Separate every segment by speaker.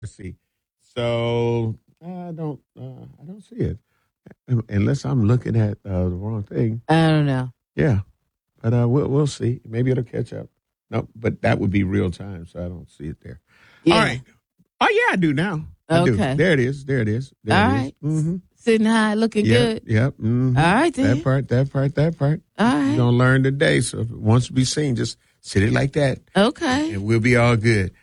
Speaker 1: See, so I don't see it unless I'm looking at the wrong thing.
Speaker 2: I don't know.
Speaker 1: Yeah, but we'll see. Maybe it'll catch up. No, but that would be real time, so I don't see it there. All
Speaker 2: Yeah.
Speaker 1: right. Oh yeah, I do now. I do.
Speaker 2: Okay.
Speaker 1: There it is. There it is. There
Speaker 2: All
Speaker 1: it is.
Speaker 2: right.
Speaker 1: Mm-hmm.
Speaker 2: Sitting high, looking
Speaker 1: Yep.
Speaker 2: good.
Speaker 1: Yep. Mm-hmm.
Speaker 2: All right, then.
Speaker 1: That part.
Speaker 2: All right.
Speaker 1: You're gonna learn today. So if it wants to be seen, just sit it like that,
Speaker 2: Okay.
Speaker 1: and we'll be all good.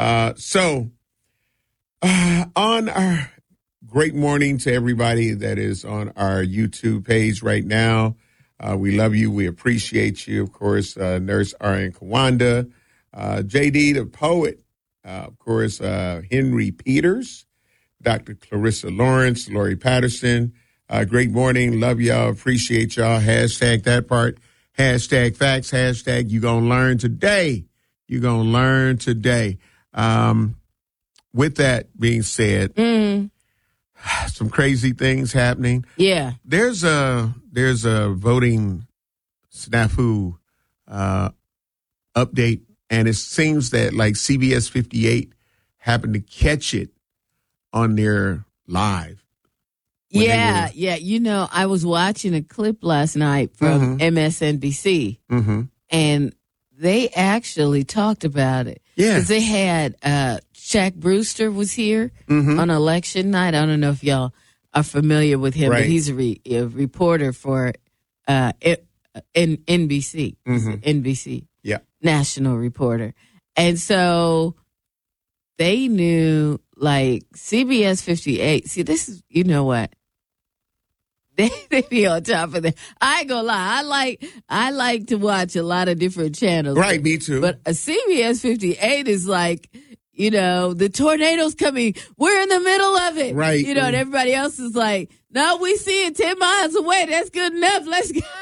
Speaker 1: On our great morning to everybody that is on our YouTube page right now. We love you. We appreciate you. Of course, Nurse Arian Kawanda, JD the poet, of course, Henry Peters, Dr. Clarissa Lawrence, Lori Patterson. Great morning. Love y'all. Appreciate y'all. Hashtag that part. Hashtag facts. Hashtag you gonna learn today. You gonna learn today. With that being said, some crazy things happening.
Speaker 2: Yeah.
Speaker 1: There's a voting snafu update, and it seems that like CBS 58 happened to catch it on their live.
Speaker 2: Yeah. You know, I was watching a clip last night from MSNBC, and they actually talked about it.
Speaker 1: Yeah.
Speaker 2: Because they had Shaq Brewster was here on election night. I don't know if y'all are familiar with him,
Speaker 1: Right.
Speaker 2: but he's a reporter for NBC. NBC.
Speaker 1: Yeah.
Speaker 2: National reporter. And so they knew, like, CBS 58. See, this is, you know what? They be on top of that. I ain't gonna lie. I like to watch a lot of different channels.
Speaker 1: Right, me too.
Speaker 2: But a CBS 58 is like, you know, the tornado's coming. We're in the middle of it.
Speaker 1: Right.
Speaker 2: You know, and everybody else is like, no, we see it 10 miles away. That's good enough. Let's go.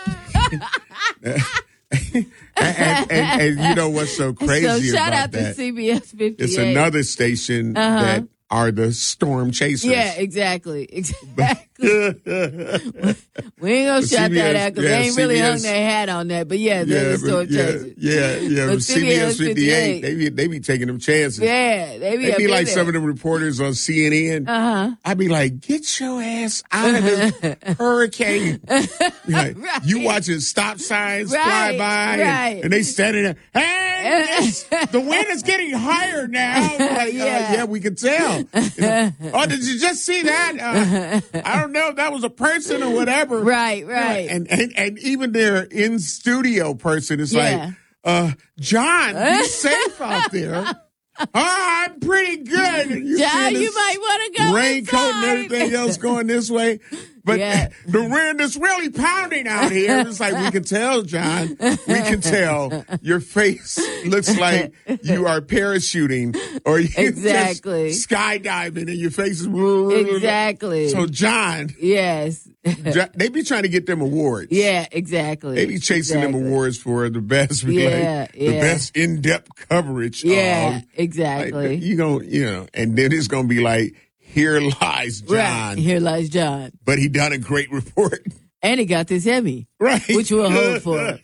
Speaker 1: and you know what's so crazy
Speaker 2: So shout
Speaker 1: about
Speaker 2: out
Speaker 1: that?
Speaker 2: to CBS 58.
Speaker 1: It's another station that are the storm chasers.
Speaker 2: Yeah, exactly. We ain't gonna shout that out because they ain't really
Speaker 1: CBS
Speaker 2: hung their hat on that. But yeah, they're the storm chasers.
Speaker 1: Yeah.
Speaker 2: But
Speaker 1: CBS 58, they be taking them chances.
Speaker 2: Yeah, they
Speaker 1: They be like some of the reporters on CNN. I'd be like, get your ass out of this hurricane. Like,
Speaker 2: Right.
Speaker 1: You watching stop signs fly
Speaker 2: Right,
Speaker 1: by
Speaker 2: right.
Speaker 1: and they standing there, hey, the wind is getting higher now. Like,
Speaker 2: Yeah.
Speaker 1: we can tell. Oh, did you just see that? I don't know if that was a person or whatever.
Speaker 2: Right.
Speaker 1: And even their in studio person is
Speaker 2: Yeah.
Speaker 1: like, John, be safe out there. I'm pretty good. And you
Speaker 2: John,
Speaker 1: see
Speaker 2: you
Speaker 1: this
Speaker 2: might want to go
Speaker 1: raincoat and
Speaker 2: inside.
Speaker 1: everything else going this way. But
Speaker 2: Yeah.
Speaker 1: the wind is really pounding out here. It's like, we can tell, John. We can tell. Your face looks like you are parachuting or you
Speaker 2: Exactly.
Speaker 1: just skydiving and your face is...
Speaker 2: Exactly.
Speaker 1: So, John,
Speaker 2: Yes.
Speaker 1: they be trying to get them awards.
Speaker 2: Yeah, exactly.
Speaker 1: They be chasing them awards for the best, the best in-depth coverage.
Speaker 2: Yeah,
Speaker 1: of,
Speaker 2: exactly.
Speaker 1: like, and then it's going to be like, here lies John.
Speaker 2: Right. Here lies John.
Speaker 1: But he done a great report.
Speaker 2: And he got this Emmy.
Speaker 1: Right.
Speaker 2: Which we'll hold for.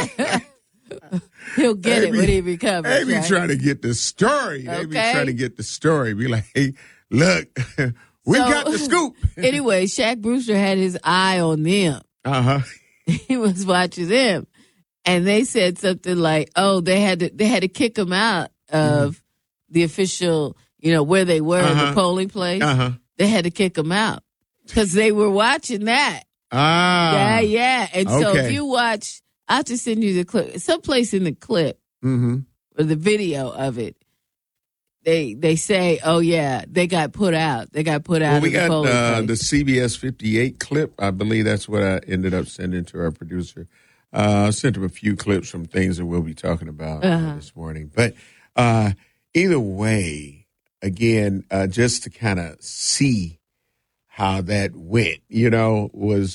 Speaker 2: He'll get it when he recovers.
Speaker 1: They be
Speaker 2: right?
Speaker 1: trying to get the story. They be
Speaker 2: Okay.
Speaker 1: trying to get the story. Be like, hey, look, we got the scoop.
Speaker 2: Anyway, Shaq Brewster had his eye on them.
Speaker 1: Uh-huh.
Speaker 2: He was watching them. And they said something like, oh, they had to kick him out of the official, where they were in the polling place.
Speaker 1: Uh-huh.
Speaker 2: They had to kick him out because they were watching that.
Speaker 1: Ah.
Speaker 2: Yeah. And so
Speaker 1: Okay.
Speaker 2: if you watch, I'll have to send you the clip. Someplace in the clip or the video of it, they say, oh, yeah, they got put out. They got put out of
Speaker 1: we
Speaker 2: the
Speaker 1: got
Speaker 2: polling
Speaker 1: the
Speaker 2: place.
Speaker 1: CBS 58 clip. I believe that's what I ended up sending to our producer. I sent him a few clips from things that we'll be talking about this morning. But either way, again, just to kind of see how that went, was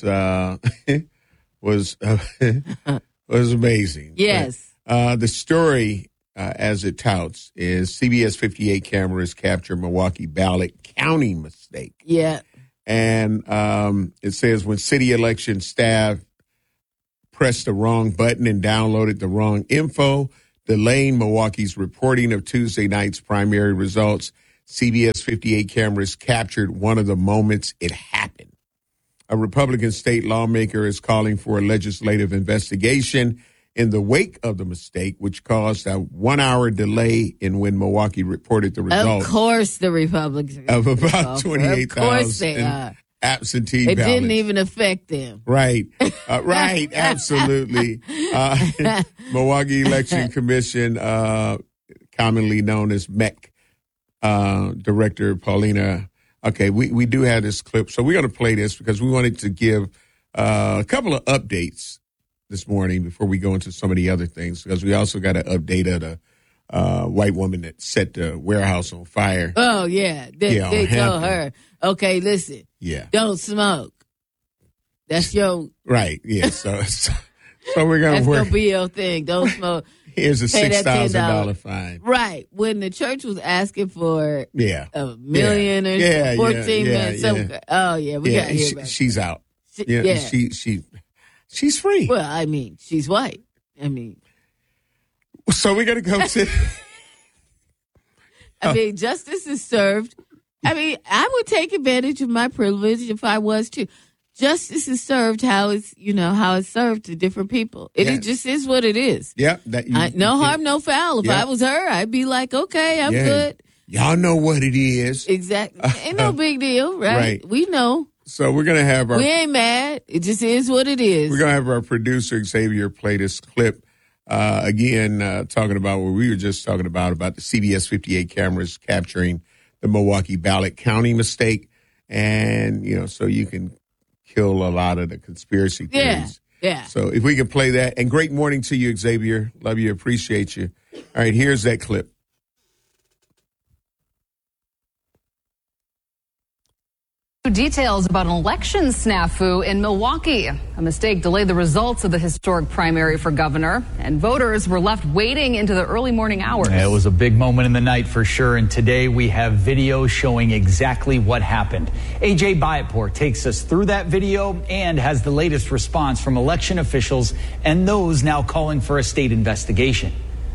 Speaker 1: was amazing.
Speaker 2: Yes.
Speaker 1: But, the story, as it touts, is CBS 58 cameras capture Milwaukee ballot counting mistake.
Speaker 2: Yeah.
Speaker 1: And it says when city election staff pressed the wrong button and downloaded the wrong info, delaying Milwaukee's reporting of Tuesday night's primary results. CBS 58 cameras captured one of the moments it happened. A Republican state lawmaker is calling for a legislative investigation in the wake of the mistake, which caused a 1 hour delay in when Milwaukee reported the results.
Speaker 2: Of course, the Republicans
Speaker 1: of about 28,000
Speaker 2: Of course they are.
Speaker 1: Absentee
Speaker 2: it
Speaker 1: ballots.
Speaker 2: Didn't even affect them.
Speaker 1: Right. Right. Absolutely. Milwaukee Election Commission, commonly known as MEC, Director Paulina. Okay, we do have this clip. So we're going to play this because we wanted to give a couple of updates this morning before we go into some of the other things, because we also got an update of the white woman that set the warehouse on fire.
Speaker 2: Oh, yeah. They told her, okay, listen.
Speaker 1: Yeah.
Speaker 2: Don't smoke. That's your...
Speaker 1: Right, yeah. So we're going to work.
Speaker 2: That's going to be your thing. Don't smoke.
Speaker 1: Here's a $6,000 fine.
Speaker 2: Right. When the church was asking for $1 million or 14 million. Oh, yeah. We got to hear about
Speaker 1: she's out. She's free.
Speaker 2: Well, I mean, she's white. I mean.
Speaker 1: So we're going to go to.
Speaker 2: I mean, justice is served. I mean, I would take advantage of my privilege if I was too. Justice is served how it's served to different people. It just is what it is.
Speaker 1: Yeah.
Speaker 2: No harm, no foul. If I was her, I'd be like, okay, I'm good.
Speaker 1: Y'all know what it is.
Speaker 2: Exactly. Ain't no big deal, right? We know.
Speaker 1: So we're going to have
Speaker 2: we ain't mad. It just is what it is.
Speaker 1: We're going to have our producer, Xavier, play this clip. Again, talking about what we were just talking about the CBS 58 cameras capturing the Milwaukee ballot counting mistake. And, so you can kill a lot of the conspiracy theories.
Speaker 2: Yeah.
Speaker 1: So if we can play that. And great morning to you, Xavier. Love you. Appreciate you. All right, here's that clip.
Speaker 3: Details about an election snafu in Milwaukee. A mistake delayed the results of the historic primary for governor, and voters were left waiting into the early morning hours.
Speaker 4: It was a big moment in the night for sure, and today we have video showing exactly what happened. AJ Bayatpour takes us through that video and has the latest response from election officials and those now calling for a state investigation.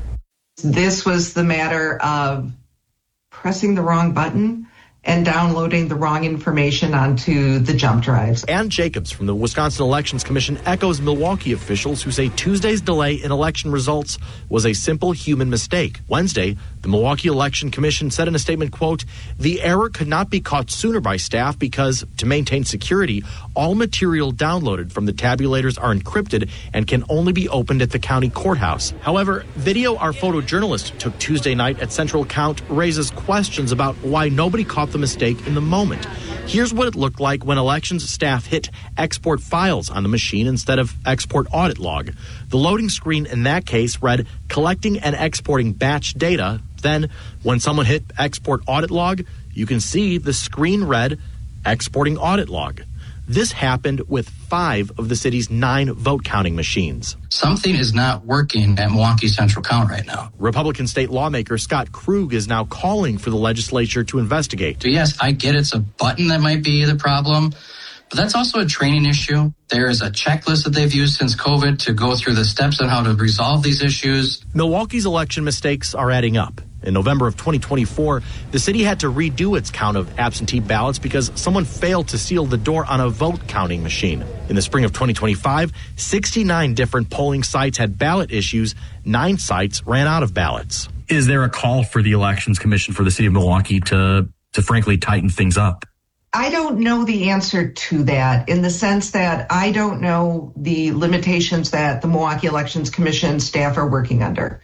Speaker 5: This was the matter of pressing the wrong button and downloading the wrong information onto the jump drives.
Speaker 6: Ann Jacobs from the Wisconsin Elections Commission echoes Milwaukee officials who say Tuesday's delay in election results was a simple human mistake. Wednesday, the Milwaukee Election Commission said in a statement, quote, "The error could not be caught sooner by staff because, to maintain security, all material downloaded from the tabulators are encrypted and can only be opened at the county courthouse." However, video our photojournalist took Tuesday night at Central Count raises questions about why nobody caught the mistake in the moment. Here's what it looked like when elections staff hit export files on the machine instead of export audit log. The loading screen in that case read collecting and exporting batch data. Then when someone hit export audit log, you can see the screen read exporting audit log. This happened with 5 of the city's 9 vote counting machines.
Speaker 7: Something is not working at Milwaukee Central Count right now.
Speaker 6: Republican state lawmaker Scott Krug is now calling for the legislature to investigate.
Speaker 7: So yes, I get it's a button that might be the problem, but that's also a training issue. There is a checklist that they've used since COVID to go through the steps on how to resolve these issues.
Speaker 6: Milwaukee's election mistakes are adding up. In November of 2024, the city had to redo its count of absentee ballots because someone failed to seal the door on a vote counting machine. In the spring of 2025, 69 different polling sites had ballot issues. 9 sites ran out of ballots.
Speaker 8: Is there a call for the Elections Commission for the city of Milwaukee to frankly tighten things up?
Speaker 5: I don't know the answer to that, in the sense that I don't know the limitations that the Milwaukee Elections Commission staff are working under.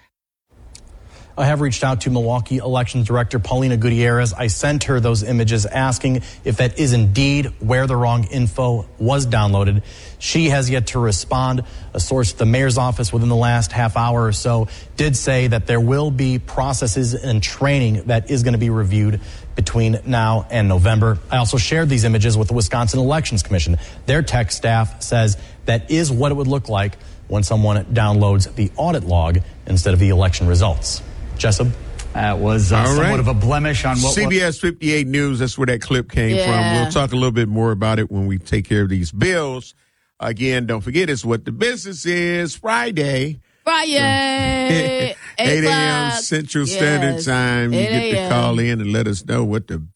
Speaker 9: I have reached out to Milwaukee Elections Director Paulina Gutierrez. I sent her those images asking if that is indeed where the wrong info was downloaded. She has yet to respond. A source at the mayor's office within the last half hour or so did say that there will be processes and training that is going to be reviewed between now and November. I also shared these images with the Wisconsin Elections Commission. Their tech staff says that is what it would look like when someone downloads the audit log instead of the election results. Jessup?
Speaker 4: That was somewhat of a blemish on what
Speaker 1: CBS 58 News, that's where that clip came from. We'll talk a little bit more about it when we take care of these bills. Again, don't forget, it's What the Business Is Friday.
Speaker 2: Friday,
Speaker 1: 8 a.m.
Speaker 2: o'clock.
Speaker 1: Central Standard Time. You
Speaker 2: 8
Speaker 1: get to
Speaker 2: a.m.
Speaker 1: call in and let us know what the